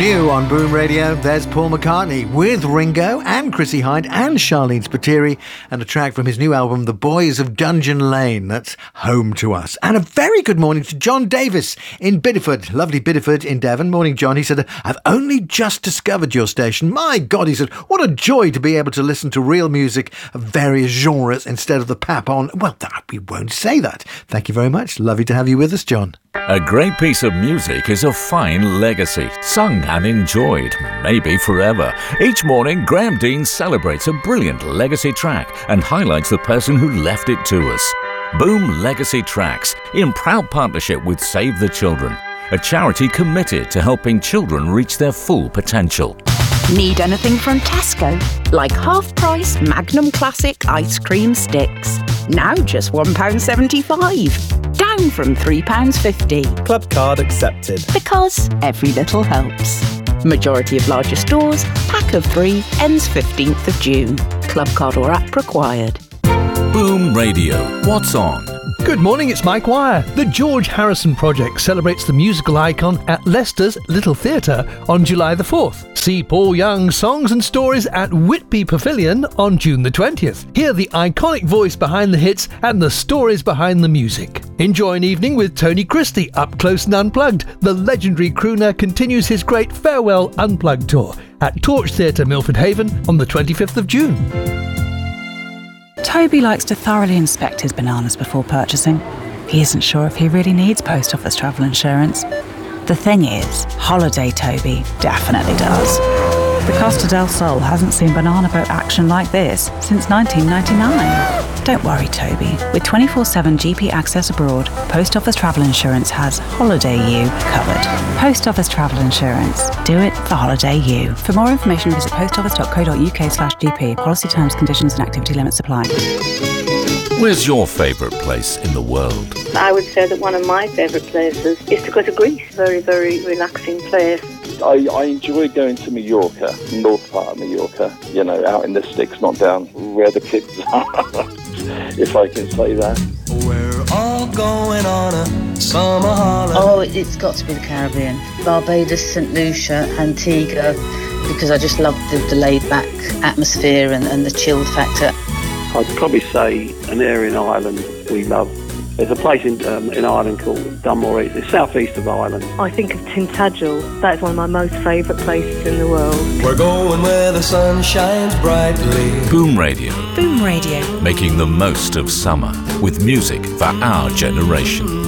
New on Boom Radio, there's Paul McCartney with Ringo and Chrissie Hynde and Charlene Spiteri, and a track from his new album, The Boys of Dungeon Lane. That's Home to Us. And a very good morning to John Davis in Bideford, lovely Bideford in Devon. Morning, John. He said, I've only just discovered your station. My God, he said, what a joy to be able to listen to real music of various genres instead of the pap on. Well, we won't say that. Thank you very much. Lovely to have you with us, John. A great piece of music is a fine legacy, sung and enjoyed, maybe forever. Each morning, Graham Dean celebrates a brilliant legacy track and highlights the person who left it to us. Boom Legacy Tracks, in proud partnership with Save the Children, a charity committed to helping children reach their full potential. Need anything from Tesco? Like half-price Magnum Classic ice cream sticks. Now just £1.75. Down from £3.50. Club card accepted. Because every little helps. Majority of larger stores, pack of 3, ends 15th of June. Club card or app required. Boom Radio, what's on? Good morning, it's Mike Wire. The George Harrison Project celebrates the musical icon at Leicester's Little Theatre on July the 4th. See Paul Young's songs and stories at Whitby Pavilion on June the 20th. Hear the iconic voice behind the hits and the stories behind the music. Enjoy an evening with Tony Christie, up close and unplugged. The legendary crooner continues his great Farewell Unplugged tour at Torch Theatre, Milford Haven on the 25th of June. Toby likes to thoroughly inspect his bananas before purchasing. He isn't sure if he really needs post office travel insurance. The thing is, Holiday Toby definitely does. The Costa del Sol hasn't seen banana boat action like this since 1999. Don't worry, Toby. With 24/7 GP access abroad, Post Office Travel Insurance has Holiday You covered. Post Office Travel Insurance. Do it for Holiday You. For more information, visit postoffice.co.uk/GP. Policy terms, conditions and activity limits apply. Where's your favourite place in the world? I would say that one of my favourite places is to go to Greece. Very, very relaxing place. I enjoy going to Mallorca, north part of Mallorca, you know, out in the sticks, not down where the kids are, if I can say that. We're all going on a summer holiday. Oh, it's got to be the Caribbean. Barbados, St. Lucia, Antigua, because I just love the laid-back atmosphere and the chilled factor. I'd probably say an area in Ireland we love. There's a place in Ireland called Dunmore. It's southeast of Ireland. I think of Tintagel. That's one of my most favourite places in the world. We're going where the sun shines brightly. Boom Radio. Boom Radio. Making the most of summer with music for our generation.